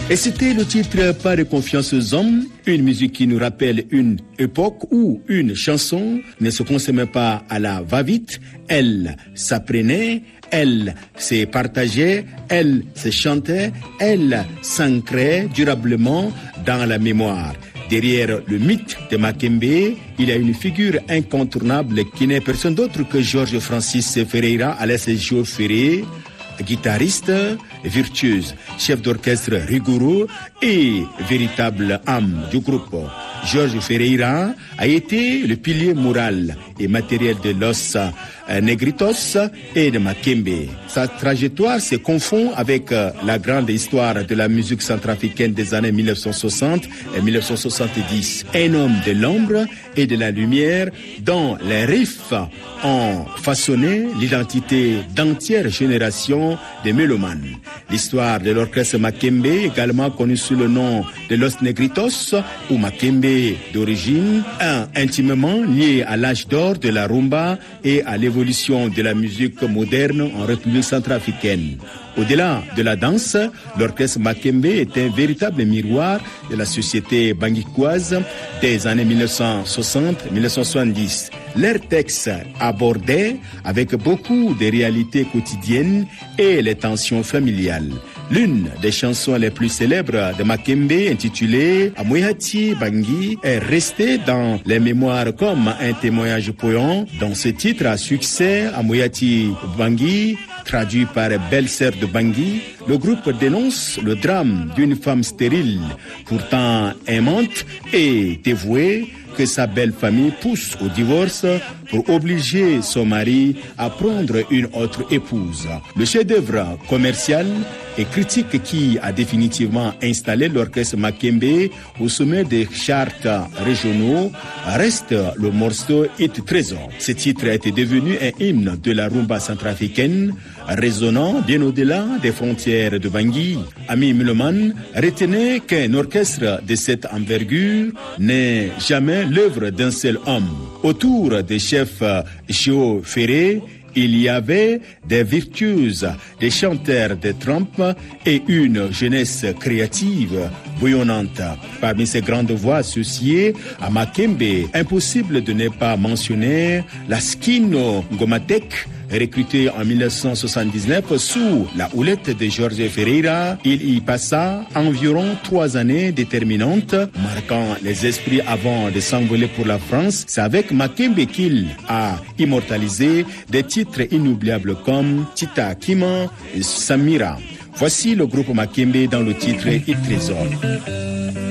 Et c'était le titre Pas de confiance aux hommes, une musique qui nous rappelle une époque où une chanson ne se consommait pas à la va-vite, elle s'apprenait, elle se partageait, elle se chantait, elle s'ancrait durablement dans la mémoire. Derrière le mythe de Makembe, il y a une figure incontournable qui n'est personne d'autre que Georges Francis Ferreira, alias Joe Ferré, guitariste virtuose, chef d'orchestre rigoureux et véritable âme du groupe. Georges Ferreira a été le pilier moral et matériel de Los Negritos et de Makembe. Sa trajectoire se confond avec la grande histoire de la musique centrafricaine des années 1960 et 1970. Un homme de l'ombre et de la lumière dont les riffs ont façonné l'identité d'entières générations de mélomanes. L'histoire de l'orchestre Makembe, également connu sous le nom de Los Negritos ou Makembe d'origine, est intimement lié à l'âge d'or de la rumba et à l'évolution de la musique moderne en République centrafricaine. Au-delà de la danse, l'orchestre Makembe est un véritable miroir de la société banguikoise des années 1960-1970. Leurs textes abordaient avec beaucoup de réalités quotidiennes et les tensions familiales. L'une des chansons les plus célèbres de Makembe, intitulée Amoyati Bangui, est restée dans les mémoires comme un témoignage poignant. Dans ce titre à succès, Amoyati Bangui, traduit par Belle-sœur de Bangui, le groupe dénonce le drame d'une femme stérile, pourtant aimante et dévouée, que sa belle famille pousse au divorce pour obliger son mari à prendre une autre épouse. Le chef-d'œuvre commercial et critique qui a définitivement installé l'orchestre Makembe au sommet des charts régionaux reste le morceau Hit Trésor. Ce titre a été devenu un hymne de la rumba centrafricaine, résonnant bien au-delà des frontières de Bangui. Amis mélomanes, retenez qu'un orchestre de cette envergure n'est jamais l'œuvre d'un seul homme. Autour des chefs Joe Ferré, il y avait des virtuoses, des chanteurs de trompe et une jeunesse créative, bouillonnante. Parmi ces grandes voix associées à Makembe, impossible de ne pas mentionner la Skino Ngomatek, recruté en 1979 sous la houlette de Georges Ferreira. Il y passa environ 3 années déterminantes, marquant les esprits avant de s'envoler pour la France. C'est avec Makembe qu'il a immortalisé des titres inoubliables comme Tita Kima et Samira. Voici le groupe Makembe dans le titre Hit Trésor.